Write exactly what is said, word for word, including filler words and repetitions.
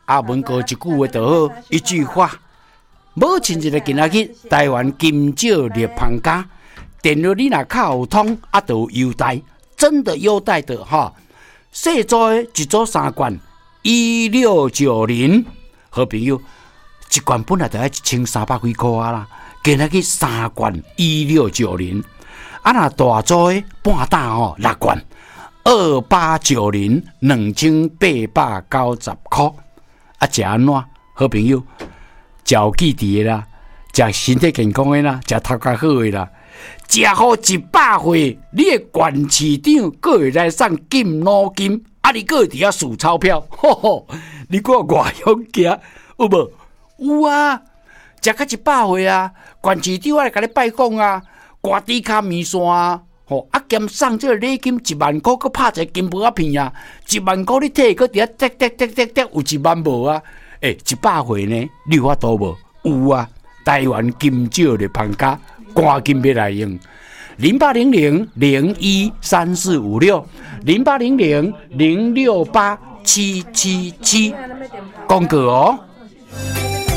啊，问过一句话就好，一句话。无亲一个今仔日，台湾金少立芳家，电脑你若较有通，啊，就有优待，真的优待的哈。细组的一组三罐，一六九零，好朋友，一罐本来就要一千三百几块啊啦，今仔日三罐一六九零，啊那大组的半打哦六罐。二八九零两千八百九十块，啊，食安怎？好朋友，食有记忆的啦，食身体健康的啦，食头壳好的啦，食好一百岁，你的县市长阁会来送金脑金，啊，你阁会伫遐数钞票，吼吼！你看外乡行有无？有啊，食到一百岁啊，县市长来甲你拜访啊，挂猪脚面线啊。吼、哦、啊！兼送这个礼金一万块，佮拍一个金箔仔片啊！一万块你摕，佮伫遐滴滴滴滴滴，有一万无啊？诶、欸，一百岁呢？你有法度无？有啊！台湾金少的芳家，赶紧要来用零八零零零一三四五六零八零零零六八七七七，广告哦。